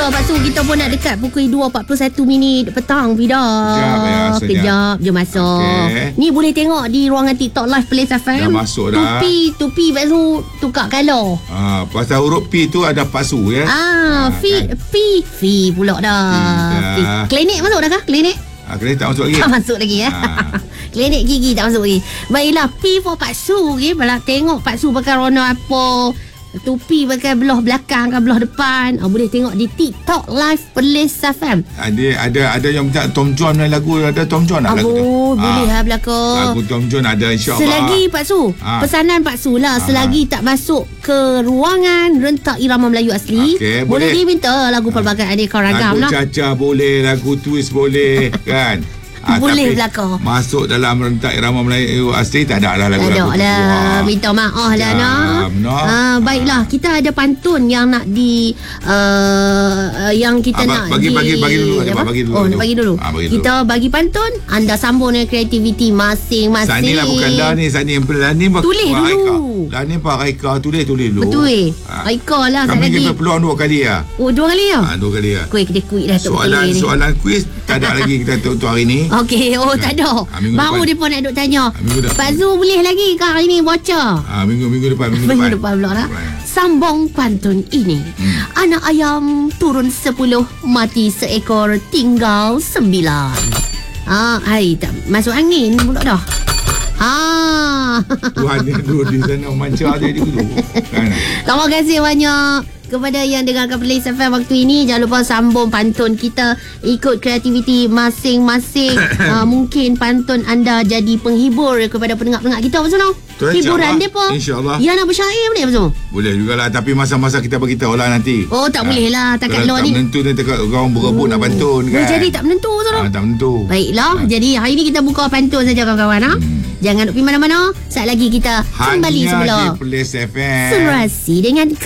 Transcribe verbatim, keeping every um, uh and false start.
kita Pak Su, kita pun nak dekat pukul dua empat puluh satu minit petang Fida. Sekejap ya, Kejap je masuk. Okay. Ni boleh tengok di ruangan TikTok Live Plays F M. Dah masuk dah. Tupi, tupi Pak Su tukar color. Ah, pasal huruf P tu ada Pak Su ya. Ah, F kan? P F pula dah. F. Klinik masuk dah kah? Klinik? Ah, klinik tak masuk lagi. Tak masuk lagi ya. Ah. Klinik gigi tak masuk lagi. Baiklah, P for Pak Su. Okay? Malah tengok Pak Su pakai warna apa. Tupi pakai belah belakang ke belah depan. Oh, boleh tengok di TikTok Live Plays F M. Ada ada ada yang minta Tom John lagu, ada Tom John nak lagu tu. Oh, boleh lah belakang. Lagu Tom John ada, insya-Allah. Selagi Pak Su, ha. pesanan Pak Su lah, selagi ha. tak masuk ke ruangan rentak irama Melayu asli, okay, boleh, boleh diminta lagu pelbagai aneka ragam lah. Lagu Caca boleh, lagu Twist boleh kan. Ha, boleh belakang. Masuk dalam rentak irama Melayu asli tak ada lah lagu-lagu. Tak ada lah. Minta maaf lah nak. Ha, baiklah, kita ada pantun yang nak di uh, yang kita ha, nak bagi, di, bagi bagi dulu apa? Bagi dulu. Oh, nak bagi dulu. Ha, bagi kita dulu. bagi pantun, anda sambung dengan kreativiti masing-masing. Sani lah bukan dah ni, Sani yang pernah ni tulis dulu. Dah ni Pak Raika tulis tulis dulu. Betul. Ha. Raika lah sekali lagi. Kami kita peluang dua kali lah. Oh, dua kali lah. Ha, dua kali lah. Kuih kita kuih dah soalan soalan kuis tak ada lagi kita untuk hari ni. Okey, oh tak ada. Ha, baru dia pun nak duk tanya. Ha, Pak Zu boleh lagi ke hari ni baca? Ha, minggu minggu depan minggu, minggu depan. depan pula lah. Sambung pantun ini. Hmm. Anak ayam turun sepuluh, mati seekor, tinggal sembilan. Ah, hai tak masuk angin pula dah. Ah. Tuhan dia duduk di sana mancar dia dulu. Kan? Terima kasih banyak kepada yang dengarkan Plays F M waktu ini. Jangan lupa sambung pantun kita, ikut kreativiti masing-masing. uh, Mungkin pantun anda jadi penghibur kepada pendengar-pendengar kita. Apa semua? Hiburan dia pun. InsyaAllah. Yang nak bersyair boleh apa semua? Boleh jugalah. Tapi masa-masa kita beritahu lah nanti. Oh tak ha. boleh lah. Takat law ni tak menentu nanti orang berebut oh. nak pantun kan. Boleh jadi tak menentu ha, tak menentu. Baiklah ha. Jadi hari ni kita buka pantun saja kawan-kawan ha? hmm. Jangan pergi mana-mana. Saat lagi kita hanya kembali semula di Plays F M. Surasi dengan